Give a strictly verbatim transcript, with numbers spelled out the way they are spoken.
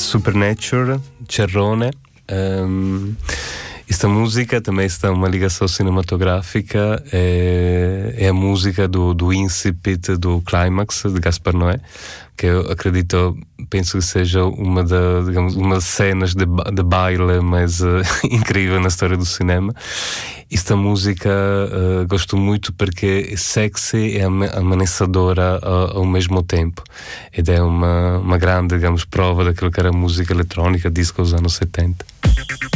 Supernatural, Cerrone. Um, esta música também está uma ligação cinematográfica, é, é a música do, do Incipit do Climax de Gaspar Noé, que eu acredito, penso que seja uma, da, digamos, uma das cenas de, de baile mais uh, incrível na história do cinema. Esta música uh, gosto muito porque é sexy e amenazadora ao, ao mesmo tempo, ed é uma, uma grande, digamos, prova daquilo que era a música eletrónica, disco dos anos setenta.